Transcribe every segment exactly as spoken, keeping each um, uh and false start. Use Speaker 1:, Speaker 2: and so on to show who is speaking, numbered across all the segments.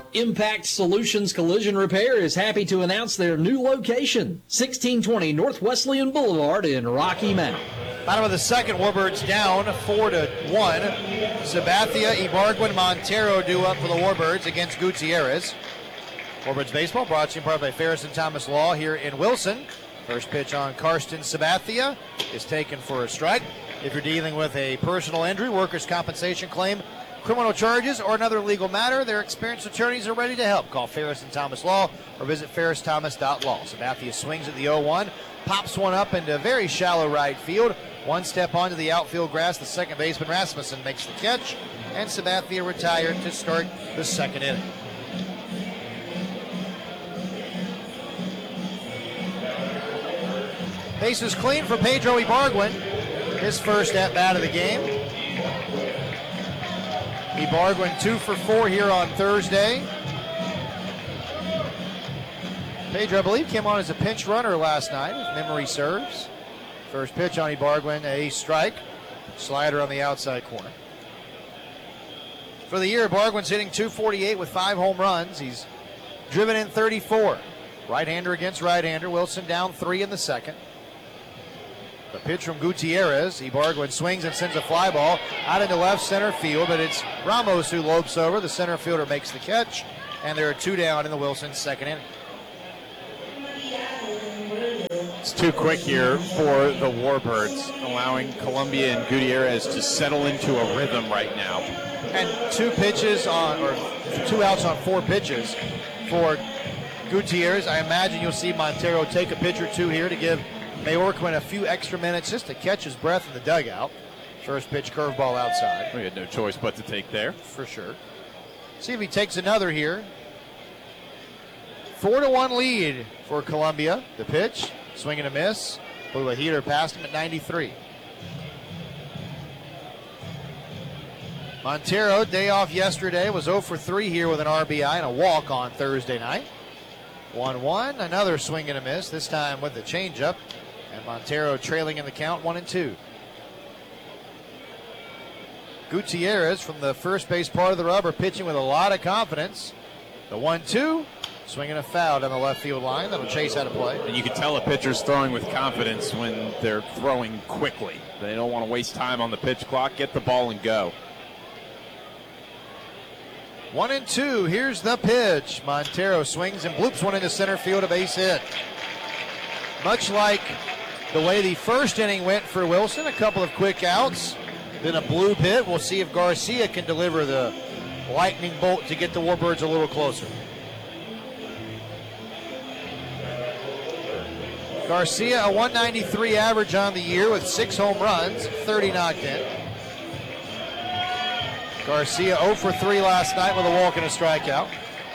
Speaker 1: Impact Solutions Collision Repair is happy to announce their new location, sixteen twenty North Wesleyan Boulevard in Rocky Mount.
Speaker 2: Bottom of the second, Warbirds down four to one. Sabathia, Ibargüen, Montero due up for the Warbirds against Gutierrez. Warbirds baseball brought to you in part by Ferris and Thomas Law here in Wilson. First pitch on Karsten Sabathia is taken for a strike. If you're dealing with a personal injury, workers' compensation claim, criminal charges, or another legal matter, their experienced attorneys are ready to help. Call Ferris and Thomas Law or visit ferris thomas dot law. Sabathia swings at the oh one, pops one up into very shallow right field. One step onto the outfield grass, the second baseman Rasmussen makes the catch, and Sabathia retired to start the second inning. Bases clean for Pedro Ibargüen, his first at-bat of the game. Ibargüen two for four here on Thursday. Pedro, I believe, came on as a pinch runner last night, if memory serves. First pitch on Ibargüen, a strike. Slider on the outside corner. For the year, Ibargüen's hitting two forty-eight with five home runs. He's driven in thirty-four. Right-hander against right-hander. Wilson down three in the second. The pitch from Gutierrez. Ibargüen swings and sends a fly ball out into left center field, but it's Ramos who lopes over. The center fielder makes the catch, and there are two down in the Wilson second inning.
Speaker 3: It's too quick here for the Warbirds, allowing Columbia and Gutierrez to settle into a rhythm right now.
Speaker 2: And two pitches on, or two outs on four pitches for Gutierrez. I imagine you'll see Montero take a pitch or two here to give Mayorquin a few extra minutes just to catch his breath in the dugout. First pitch curveball outside.
Speaker 3: We had no choice but to take there.
Speaker 2: For sure. See if he takes another here. Four to one lead for Columbia. The pitch, swing and a miss. Blew a heater past him at ninety-three. Montero, day off yesterday, was oh for three here with an R B I and a walk on Thursday night. one one, another swing and a miss, this time with the changeup. And Montero trailing in the count, one and two. Gutierrez from the first base part of the rubber, pitching with a lot of confidence. The one two, swinging a foul down the left field line. That'll chase out of play.
Speaker 3: And you can tell a pitcher's throwing with confidence when they're throwing quickly. They don't want to waste time on the pitch clock. Get the ball and go.
Speaker 2: One and two, here's the pitch. Montero swings and bloops one into center field, a base hit. Much like the way the first inning went for Wilson, a couple of quick outs, then a bloop hit. We'll see if Garcia can deliver the lightning bolt to get the Warbirds a little closer. Garcia, a one ninety-three average on the year with six home runs, thirty knocked in. Garcia oh for three last night with a walk and a strikeout.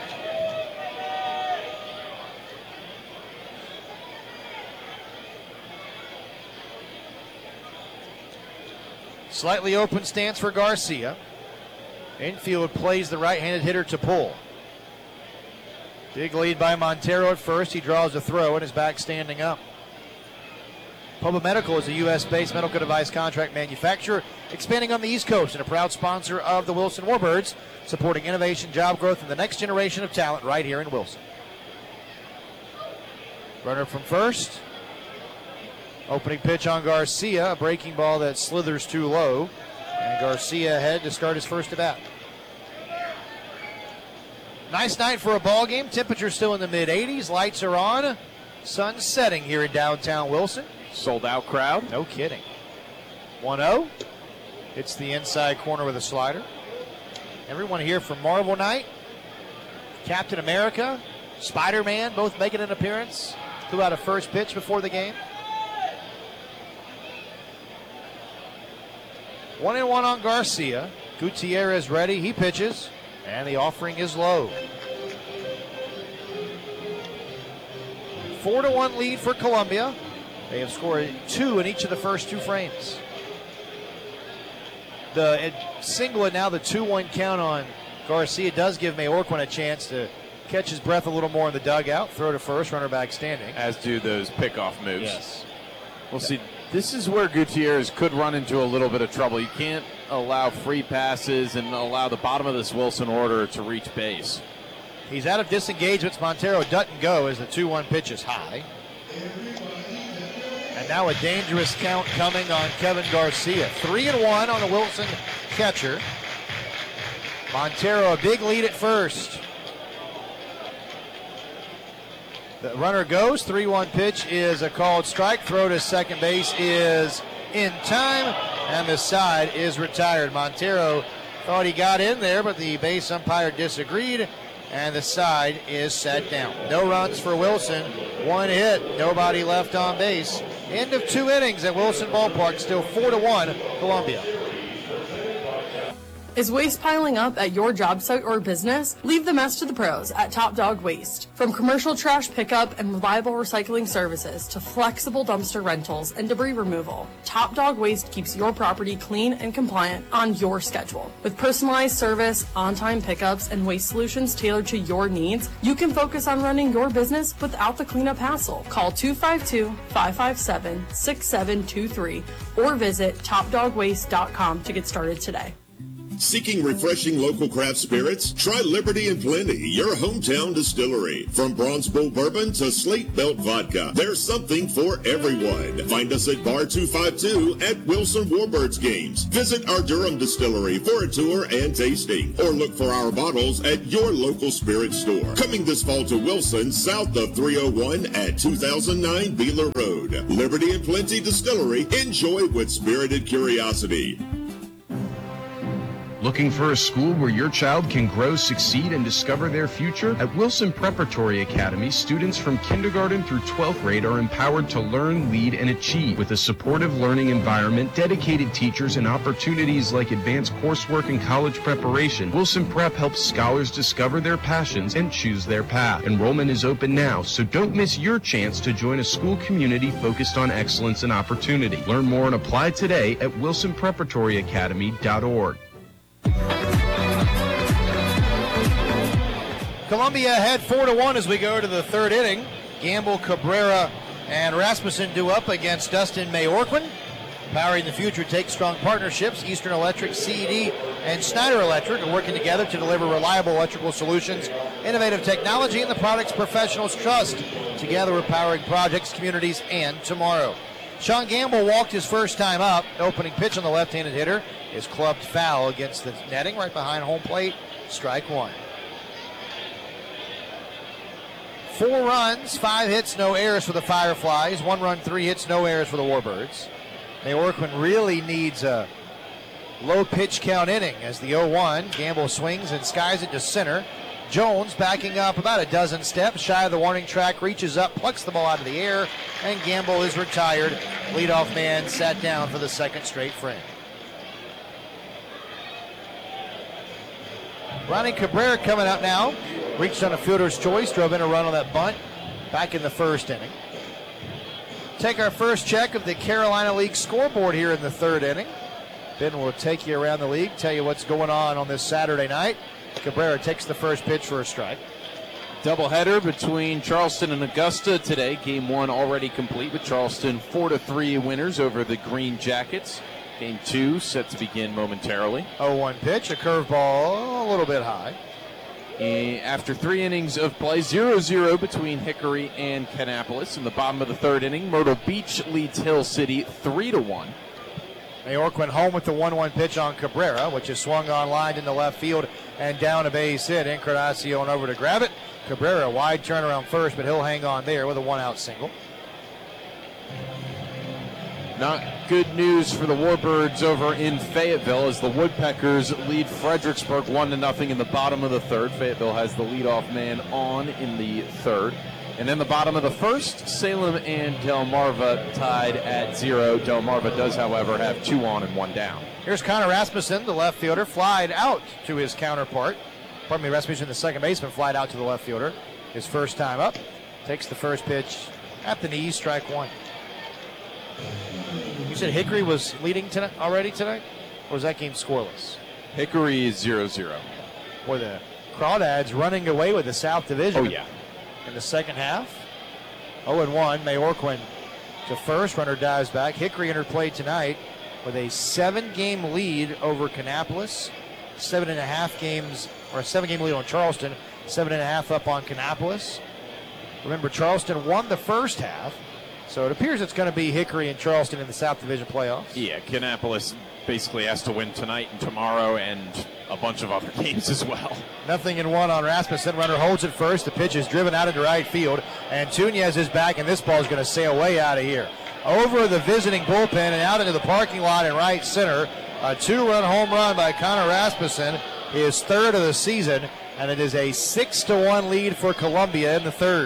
Speaker 2: Slightly open stance for Garcia. Infield plays the right-handed hitter to pull. Big lead by Montero at first. He draws a throw and is back standing up. Puma Medical is a U S-based medical device contract manufacturer expanding on the East Coast and a proud sponsor of the Wilson Warbirds, supporting innovation, job growth, and the next generation of talent right here in Wilson. Runner from first. Opening pitch on Garcia, a breaking ball that slithers too low. And Garcia ahead to start his first at bat. Nice night for a ball game. Temperature still in the mid eighties. Lights are on. Sun setting here in downtown Wilson.
Speaker 3: Sold out crowd.
Speaker 2: No kidding. one oh. Hits the inside corner with a slider. Everyone here from Marvel Night. Captain America, Spider-Man, both making an appearance. Threw out a first pitch before the game. One and one on Garcia. Gutierrez ready. He pitches. And the offering is low. Four to one lead for Columbia. They have scored two in each of the first two frames. The single and now the two one count on Garcia does give Mayorquin a chance to catch his breath a little more in the dugout. Throw to first, runner back standing.
Speaker 3: As do those pickoff moves.
Speaker 2: Yes.
Speaker 3: We'll see. This is where Gutierrez could run into a little bit of trouble. You can't allow free passes and allow the bottom of this Wilson order to reach base.
Speaker 2: He's out of disengagements. Montero doesn't go as the two one pitch is high. And now a dangerous count coming on Kevin Garcia. Three and one on the Wilson catcher. Montero a big lead at first. The runner goes. three one pitch is a called strike. Throw to second base is in time, and the side is retired. Montero thought he got in there, but the base umpire disagreed, and the side is set down. No runs for Wilson. One hit. Nobody left on base. End of two innings at Wilson Ballpark. Still four to one, Columbia.
Speaker 4: Is waste piling up at your job site or business? Leave the mess to the pros at Top Dog Waste. From commercial trash pickup and reliable recycling services to flexible dumpster rentals and debris removal, Top Dog Waste keeps your property clean and compliant on your schedule. With personalized service, on-time pickups, and waste solutions tailored to your needs, you can focus on running your business without the cleanup hassle. Call two five two, five five seven, six seven two three or visit top dog waste dot com to get started today.
Speaker 5: Seeking refreshing local craft spirits? Try Liberty and Plenty, your hometown distillery. From Bronze Bull Bourbon to Slate Belt Vodka, there's something for everyone. Find us at Bar two fifty-two at Wilson Warbirds Games. Visit our Durham distillery for a tour and tasting, or look for our bottles at your local spirit store. Coming this fall to Wilson, south of three oh one at two thousand nine Beeler Road. Liberty and Plenty Distillery. Enjoy with spirited curiosity.
Speaker 6: Looking for a school where your child can grow, succeed, and discover their future? At Wilson Preparatory Academy, students from kindergarten through twelfth grade are empowered to learn, lead, and achieve. With a supportive learning environment, dedicated teachers, and opportunities like advanced coursework and college preparation, Wilson Prep helps scholars discover their passions and choose their path. Enrollment is open now, so don't miss your chance to join a school community focused on excellence and opportunity. Learn more and apply today at wilson preparatory academy dot org.
Speaker 2: Columbia ahead four to one as we go to the third inning. Gamble, Cabrera, and Rasmussen do up against Dustin Mayorquin. Powering the future takes strong partnerships. Eastern Electric, C E D, and Schneider Electric are working together to deliver reliable electrical solutions, innovative technology, and the products professionals trust. Together we're powering projects, communities, and tomorrow. Sean Gamble walked his first time up. Opening pitch on the left-handed hitter is clubbed foul against the netting right behind home plate. Strike one. Four runs, five hits, no errors for the Fireflies. One run, three hits, no errors for the Warbirds. Mayorquin really needs a low pitch count inning as the oh one. Gamble swings and skies it to center. Jones backing up about a dozen steps shy of the warning track, reaches up, plucks the ball out of the air, and Gamble is retired. Leadoff man sat down for the second straight frame. Ronnie Cabrera coming up now. Reached on a fielder's choice, drove in a run on that bunt back in the first inning. Take our first check of the Carolina League scoreboard here in the third inning. Ben will take you around the league, tell you what's going on on this Saturday night. Cabrera takes the first pitch for a strike.
Speaker 7: Doubleheader between Charleston and Augusta today. Game one already complete with Charleston four to three winners over the Green Jackets. Game two set to begin momentarily.
Speaker 2: oh one pitch, a curveball a little bit high.
Speaker 7: After three innings of play, zero zero between Hickory and Kannapolis. In the bottom of the third inning, Myrtle Beach leads Hill City three to one.
Speaker 2: Mayorquin home with the one one pitch on Cabrera, which is swung on line into left field and down a base hit. Encarnacion over to grab it. Cabrera, wide turnaround first, but he'll hang on there with a one-out single.
Speaker 7: Not good news for the Warbirds over in Fayetteville as the Woodpeckers lead Fredericksburg one to nothing in the bottom of the third. Fayetteville has the leadoff man on in the third. And then the bottom of the first, Salem and Delmarva tied at zero. Delmarva does, however, have two on and one down.
Speaker 2: Here's Connor Rasmussen, the left fielder, flied out to his counterpart. Pardon me, Rasmussen, the second baseman, flied out to the left fielder. His first time up. Takes the first pitch at the knees, strike one. You said Hickory was leading tonight, already tonight? Or was that game scoreless?
Speaker 7: Hickory is zero zero.
Speaker 2: Boy, the Crawdads running away with the South Division.
Speaker 7: Oh, yeah.
Speaker 2: In the second half. oh and one, Mayorquin to first. Runner dives back. Hickory entered play tonight with a seven-game lead over Kannapolis. Seven and a half games, or a seven-game lead on Charleston. Seven and a half up on Kannapolis. Remember, Charleston won the first half, so it appears it's going to be Hickory and Charleston in the South Division playoffs.
Speaker 3: Yeah, Kannapolis basically has to win tonight and tomorrow and a bunch of other games as well.
Speaker 2: Nothing in one on Rasmussen. Runner holds it first. The pitch is driven out into right field, and Tunez is back, and this ball is going to sail way out of here. Over the visiting bullpen and out into the parking lot in right center. A two-run home run by Connor Rasmussen, his third of the season, and it is a six to one lead for Columbia in the third.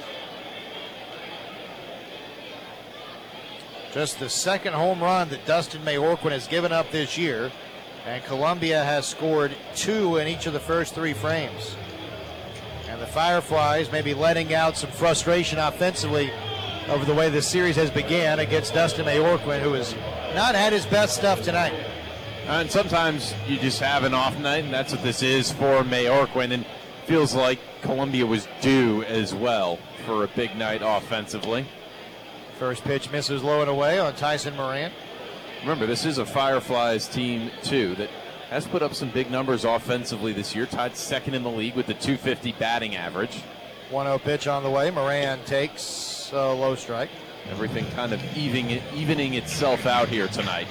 Speaker 2: Just the second home run that Dustin Mayorquin has given up this year, and Columbia has scored two in each of the first three frames. And the Fireflies may be letting out some frustration offensively over the way this series has began against Dustin Mayorquin, who has not had his best stuff tonight.
Speaker 3: And sometimes you just have an off night, and that's what this is for Mayorquin, and feels like Columbia was due as well for a big night offensively.
Speaker 2: First pitch misses low and away on Tyson Moran.
Speaker 3: Remember, this is a Fireflies team, too, that has put up some big numbers offensively this year, tied second in the league with the two fifty batting average.
Speaker 2: one oh pitch on the way. Moran takes a low strike.
Speaker 3: Everything kind of evening, evening itself out here tonight.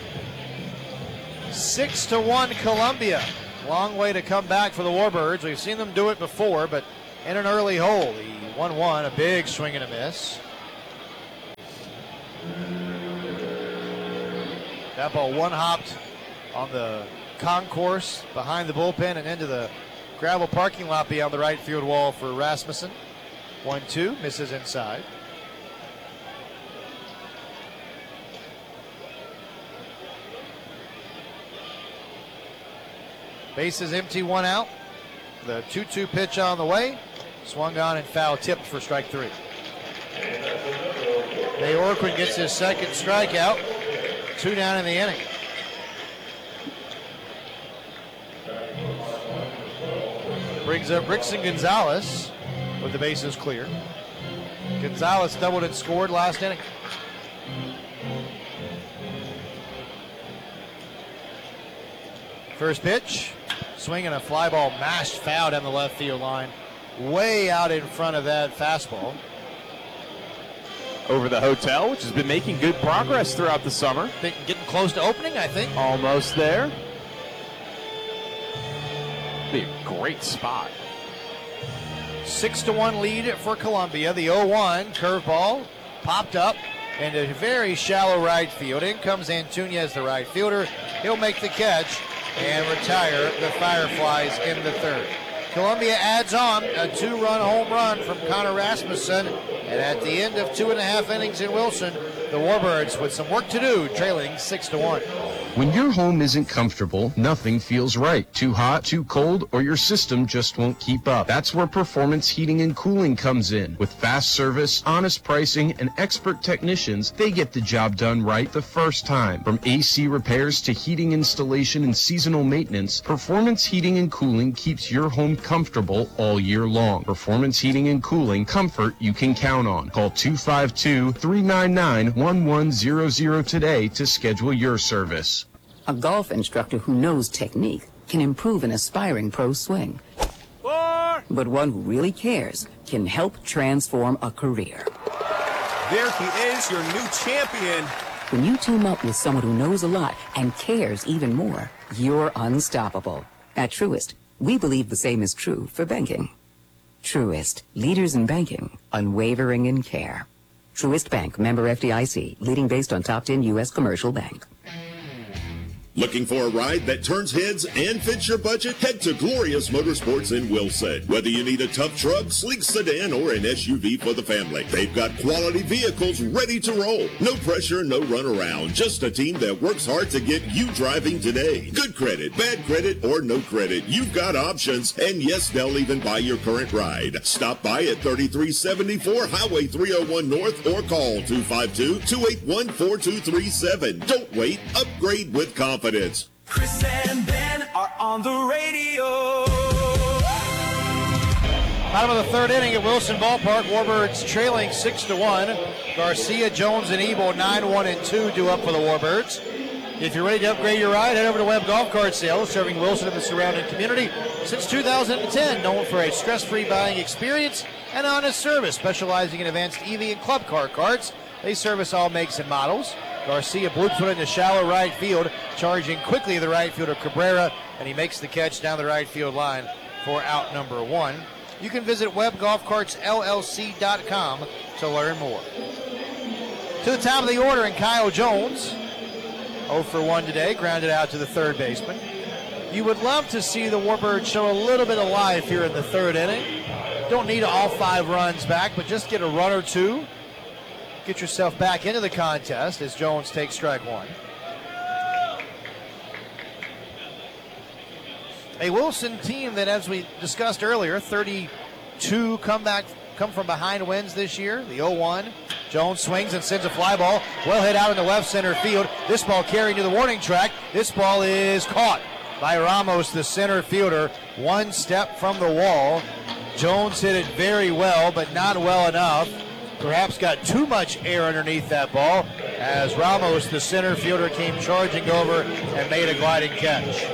Speaker 2: Six to one Columbia. Long way to come back for the Warbirds. We've seen them do it before, but in an early hole. The one one, a big swing and a miss. That ball one-hopped on the concourse behind the bullpen and into the gravel parking lot beyond the right field wall for Rasmussen. one two, misses inside. Bases empty, one out. The two two pitch on the way. Swung on and foul tipped for strike three. Mayorquin gets his second strikeout. Two down in the inning. Brings up Rickson Gonzalez with the bases clear. Gonzalez doubled and scored last inning. First pitch, swinging a fly ball, mashed foul down the left field line, way out in front of that fastball.
Speaker 3: Over the hotel, which has been making good progress throughout the summer.
Speaker 2: Think getting close to opening, I think.
Speaker 3: Almost there. Be a great spot.
Speaker 2: Six to one lead for Columbia. The oh one curveball popped up into a very shallow right field. In comes Antunez, the right fielder. He'll make the catch and retire the Fireflies in the third. Columbia adds on a two-run home run from Connor Rasmussen, and at the end of two and a half innings in Wilson, the Warbirds with some work to do, trailing six to one.
Speaker 6: When your home isn't comfortable, nothing feels right. Too hot, too cold, or your system just won't keep up. That's where Performance Heating and Cooling comes in. With fast service, honest pricing, and expert technicians, they get the job done right the first time. From A C repairs to heating installation and seasonal maintenance, Performance Heating and Cooling keeps your home comfortable all year long. Performance Heating and Cooling, comfort you can count on. Call two five two, three nine nine, one one zero zero today to schedule your service.
Speaker 8: A golf instructor who knows technique can improve an aspiring pro's swing. Four. But one who really cares can help transform a career.
Speaker 9: There he is, your new champion.
Speaker 8: When you team up with someone who knows a lot and cares even more, you're unstoppable. At Truist, we believe the same is true for banking. Truist, leaders in banking, unwavering in care. Truist Bank, member F D I C, leading based on top ten U S commercial bank.
Speaker 5: Looking for a ride that turns heads and fits your budget? Head to Glorious Motorsports in Wilson. Whether you need a tough truck, sleek sedan, or an S U V for the family, they've got quality vehicles ready to roll. No pressure, no runaround. Just a team that works hard to get you driving today. Good credit, bad credit, or no credit. You've got options. And yes, they'll even buy your current ride. Stop by at thirty-three seventy-four Highway three oh one North or call two five two, two eight one, four two three seven. Don't wait. Upgrade with confidence.
Speaker 9: Chris and Ben are on the radio.
Speaker 2: Bottom of the third inning at Wilson Ballpark. Warbirds trailing six to one. Garcia, Jones, and Ebo nine one and two due up for the Warbirds. If you're ready to upgrade your ride, head over to Webb Golf Cart Sales, serving Wilson and the surrounding community since two thousand ten, known for a stress-free buying experience and honest service, specializing in advanced E V and club car carts. They service all makes and models. Garcia Bluefoot in the shallow right field, charging quickly the right fielder Cabrera, and he makes the catch down the right field line for out number one. You can visit Webb Golf Carts L L C dot com to learn more. To the top of the order, and Kyle Jones, oh for one today, grounded out to the third baseman. You would love to see the Warbirds show a little bit of life here in the third inning. Don't need all five runs back, but just get a run or two. Get yourself back into the contest as Jones takes strike one. A Wilson team that, as we discussed earlier, thirty-two comeback come from behind wins this year. The oh one. Jones swings and sends a fly ball. Well hit out in the left center field. This ball carried to the warning track. This ball is caught by Ramos, the center fielder, one step from the wall. Jones hit it very well, but not well enough. Perhaps got too much air underneath that ball as Ramos, the center fielder, came charging over and made a gliding catch.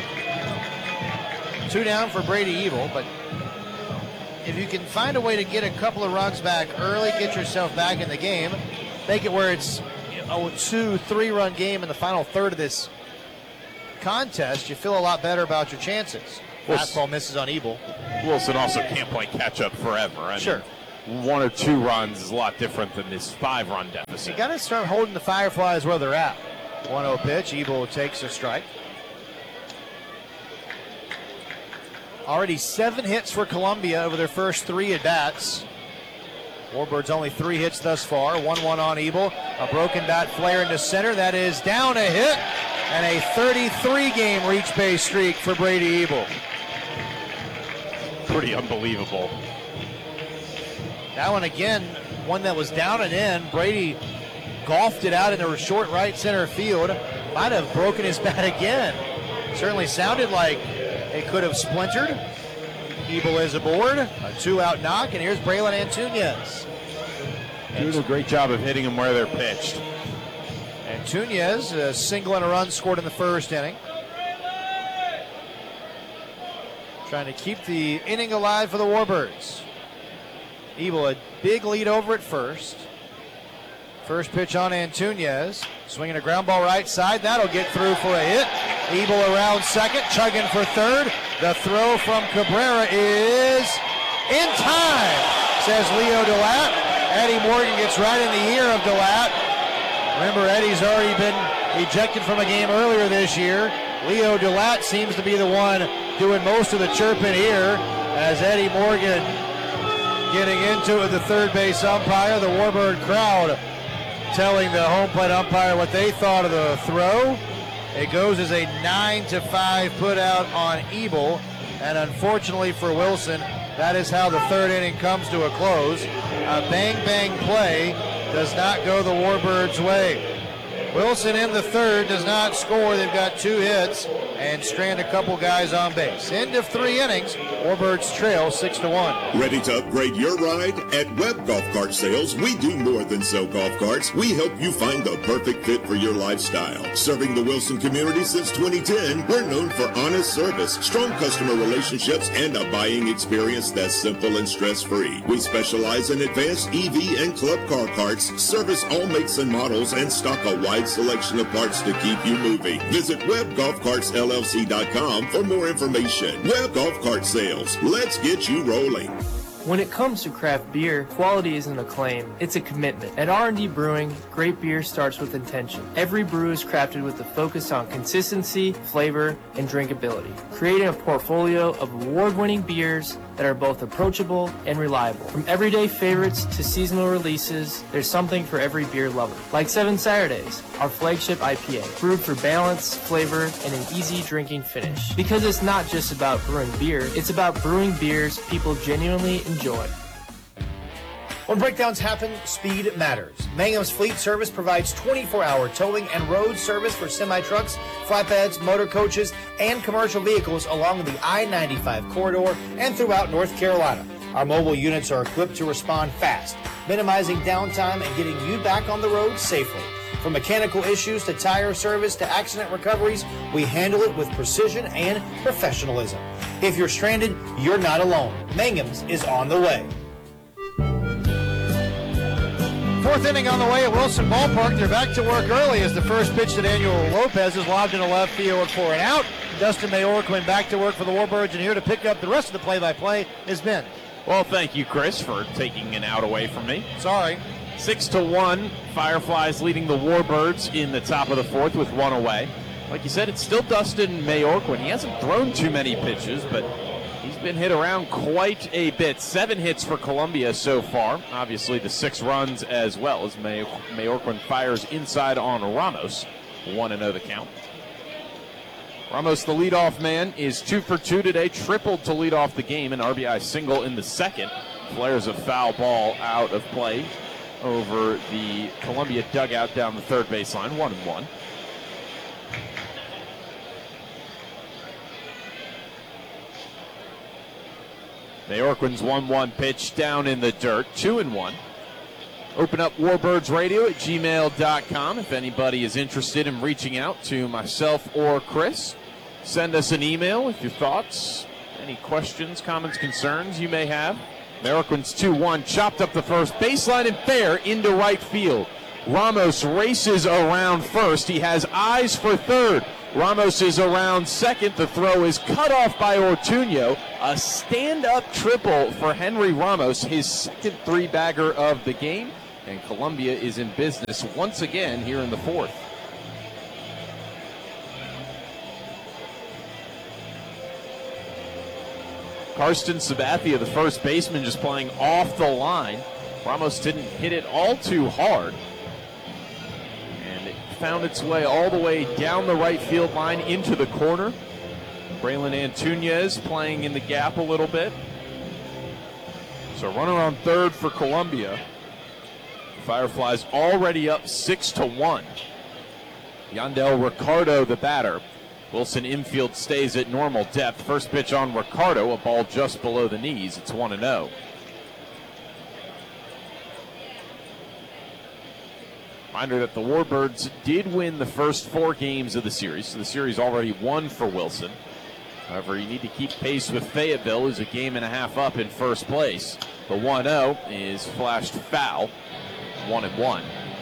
Speaker 2: Two down for Brady Evil, but if you can find a way to get a couple of runs back early, get yourself back in the game, make it where it's a two, three-run game in the final third of this contest, you feel a lot better about your chances. Fastball misses on Ebel.
Speaker 3: Wilson also can't play catch-up forever. I
Speaker 2: sure.
Speaker 3: Mean, one or two runs is a lot different than this five-run deficit.
Speaker 2: You got to start holding the Fireflies where they're at. one oh pitch. Ebel takes a strike. Already seven hits for Columbia over their first three at-bats. Warbirds only three hits thus far. one one on Ebel. A broken bat flare into center. That is down a hit. And a thirty-three game reach base streak for Brady Ebel.
Speaker 3: Pretty unbelievable.
Speaker 2: That one again, one that was down and in. Brady golfed it out into short right center field. Might have broken his bat again. Certainly sounded like it could have splintered. Ebel is aboard. A two-out knock, and here's Braylon Antunez.
Speaker 3: Doing a great job of hitting them where they're pitched.
Speaker 2: Antunez, a single and a run scored in the first inning. Trying to keep the inning alive for the Warbirds. Ebel a big lead over at first. First pitch on Antunez. Swinging a ground ball right side. That'll get through for a hit. Ebel around second, chugging for third. The throw from Cabrera is in time, says Leo Delat. Eddie Morgan gets right in the ear of Delat. Remember, Eddie's already been ejected from a game earlier this year. Leo Delat seems to be the one doing most of the chirping here as Eddie Morgan getting into it with the third base umpire. The Warbird crowd telling the home plate umpire what they thought of the throw. It goes as a nine to five put out on Ebel, and unfortunately for Wilson, that is how the third inning comes to a close. A bang-bang play does not go the Warbirds' way. Wilson in the third does not score. They've got two hits and strand a couple guys on base. End of three innings. Warbirds trail six to one.
Speaker 5: Ready to upgrade your ride? At Webb Golf Cart Sales, we do more than sell golf carts. We help you find the perfect fit for your lifestyle. Serving the Wilson community since twenty ten, we're known for honest service, strong customer relationships, and a buying experience that's simple and stress-free. We specialize in advanced E V and club car carts, service all makes and models, and stock a wide selection of parts to keep you moving. Visit Webb Golf Carts L L C dot com for more information. Webb Golf Cart Sales. Let's get you rolling.
Speaker 10: When it comes to craft beer, quality isn't a claim, it's a commitment. At R and D Brewing, great beer starts with intention. Every brew is crafted with a focus on consistency, flavor, and drinkability, creating a portfolio of award-winning beers that are both approachable and reliable. From everyday favorites to seasonal releases, there's something for every beer lover. Like Seven Saturdays, our flagship I P A, brewed for balance, flavor, and an easy drinking finish. Because it's not just about brewing beer, it's about brewing beers people genuinely enjoy.
Speaker 2: When breakdowns happen, speed matters. Mangum's Fleet Service provides twenty-four hour towing and road service for semi-trucks, flatbeds, motor coaches, and commercial vehicles along the I ninety-five corridor and throughout North Carolina. Our mobile units are equipped to respond fast, minimizing downtime and getting you back on the road safely. From mechanical issues to tire service to accident recoveries, we handle it with precision and professionalism. If you're stranded, you're not alone. Mangum's is on the way. Fourth inning on the way at Wilson Ballpark. They're back to work early as the first pitch to Daniel Lopez is lobbed into left field for an out. Dustin Mayorquin back to work for the Warbirds, and here to pick up the rest of the play-by-play is Ben.
Speaker 3: Well, thank you, Chris, for taking an out away from me.
Speaker 2: Sorry.
Speaker 3: Six to one, Fireflies leading the Warbirds in the top of the fourth with one away. Like you said, it's still Dustin Mayorquin. He hasn't thrown too many pitches, but he's been hit around quite a bit. Seven hits for Columbia so far. Obviously, the six runs as well as May- Mayorquin fires inside on Ramos. one and oh the count. Ramos, the leadoff man, is two for two today. Tripled to lead off the game. An R B I single in the second. Flares a foul ball out of play over the Columbia dugout down the third baseline. One and one. Mayorquin's one one pitch down in the dirt, two and one. Open up Warbirds Radio at gmail dot com if anybody is interested in reaching out to myself or Chris. Send us an email with your thoughts, any questions, comments, concerns you may have. Mayorquin's two one, chopped up the first baseline and fair into right field. Ramos races around first. He has eyes for third. Ramos is around second. The throw is cut off by Ortuño. A stand-up triple for Henry Ramos, his second three-bagger of the game. And Columbia is in business once again here in the fourth. Karsten Sabathia, the first baseman, just playing off the line. Ramos didn't hit it all too hard. Found its way all the way down the right field line into the corner. Braylon Antuñez playing in the gap a little bit. So runner on third for Columbia. Fireflies already up six to one. Yandel Ricardo, the batter. Wilson infield stays at normal depth. First pitch on Ricardo, a ball just below the knees. It's one and oh. Reminder that the Warbirds did win the first four games of the series, so the series already won for Wilson. However, you need to keep pace with Fayetteville, who's a game and a half up in first place. The one oh is flashed foul, one and one.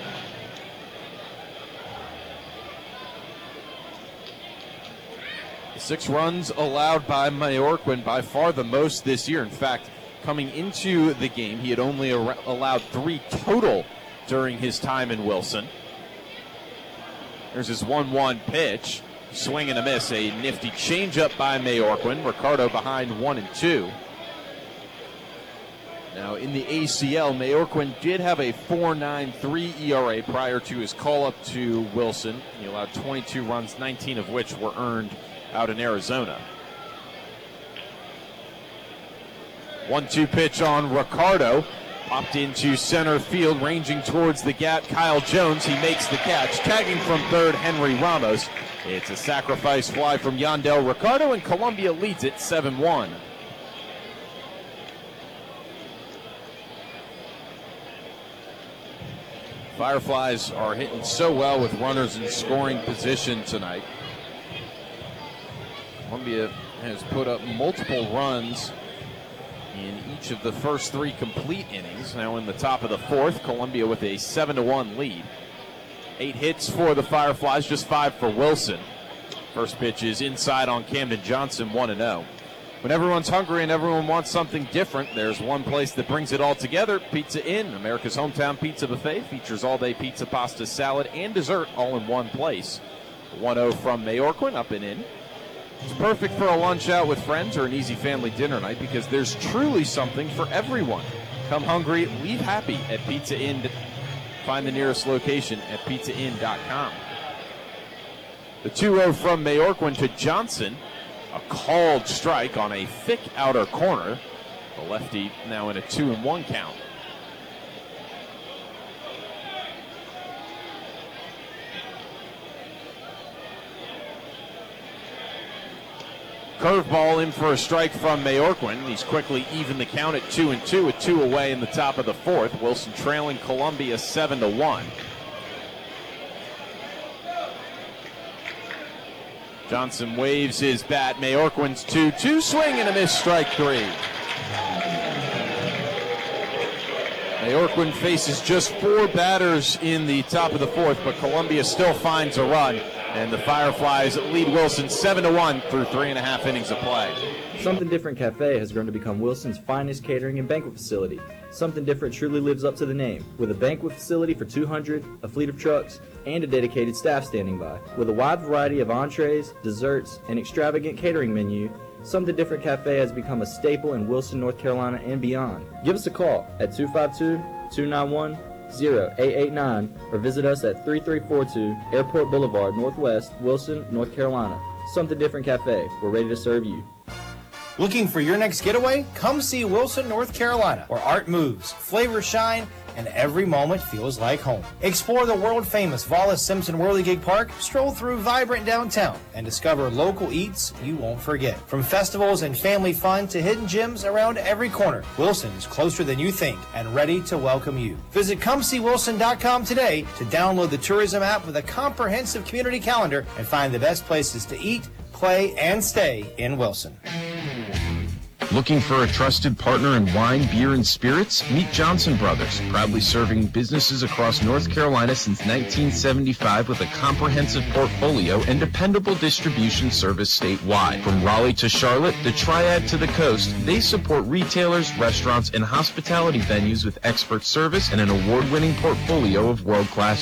Speaker 3: Six runs allowed by Mayorquin, by far the most this year. In fact, coming into the game, he had only ar- allowed three total during his time in Wilson. There's his one one pitch. Swing and a miss. A nifty changeup by Mayorquin. Ricardo behind one and two. Now in the A C L, Mayorquin did have a four point nine three E R A prior to his call-up to Wilson. He allowed twenty-two runs, nineteen of which were earned out in Arizona. one two pitch on Ricardo. Popped into center field, ranging towards the gap. Kyle Jones, he makes the catch. Tagging from third, Henry Ramos. It's a sacrifice fly from Yandel Ricardo, and Columbia leads it seven one. Fireflies are hitting so well with runners in scoring position tonight. Columbia has put up multiple runs in each of the first three complete innings. Now in the top of the fourth, Columbia with a seven to one lead. Eight hits for the Fireflies, just five for Wilson. First pitch is inside on Camden Johnson, one and oh. When everyone's hungry and everyone wants something different, there's one place that brings it all together. Pizza Inn, America's hometown pizza buffet, features all-day pizza, pasta, salad, and dessert all in one place. one oh from Mayorquin, up and in. It's perfect for a lunch out with friends or an easy family dinner night because there's truly something for everyone. Come hungry, leave happy at Pizza Inn. Find the nearest location at pizza inn dot com. The two oh from Mayorquin to Johnson. A called strike on a thick outer corner. The lefty now in a two and one count. Curveball in for a strike from Mayorquin. He's quickly evened the count at two and two with two away in the top of the fourth. Wilson trailing Columbia seven to one. Johnson waves his bat. Mayorquin's two two swing and a miss, strike three. Mayorquin faces just four batters in the top of the fourth, but Columbia still finds a run, and the Fireflies lead Wilson seven to one through three and a half innings of play.
Speaker 11: Something Different Cafe has grown to become Wilson's finest catering and banquet facility. Something Different truly lives up to the name, with a banquet facility for two hundred, a fleet of trucks, and a dedicated staff standing by. With a wide variety of entrees, desserts, and extravagant catering menu, Something Different Cafe has become a staple in Wilson, North Carolina, and beyond. Give us a call at two five two, two nine one, zero eight eight nine or visit us at thirty-three forty-two Airport Boulevard, Northwest, Wilson, North Carolina. Something Different Cafe. We're ready to serve you.
Speaker 12: Looking for your next getaway? Come see Wilson, North Carolina, where art moves, flavors shine, and every moment feels like home. Explore the world-famous Wallace Simpson Whirligig Park, stroll through vibrant downtown, and discover local eats you won't forget. From festivals and family fun to hidden gems around every corner, Wilson's closer than you think and ready to welcome you. Visit come see wilson dot com today to download the tourism app with a comprehensive community calendar and find the best places to eat, play, and stay in Wilson.
Speaker 6: Looking for a trusted partner in wine, beer, and spirits? Meet Johnson Brothers, proudly serving businesses across North Carolina since nineteen seventy-five with a comprehensive portfolio and dependable distribution service statewide. From Raleigh to Charlotte, the Triad to the coast, they support retailers, restaurants, and hospitality venues with expert service and an award-winning portfolio of world-class